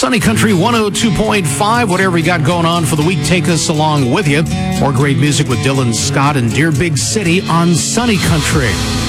Sunny Country 102.5. Whatever you got going on for the week, take us along with you. More great music with Dylan Scott and Dear Big City on Sunny Country.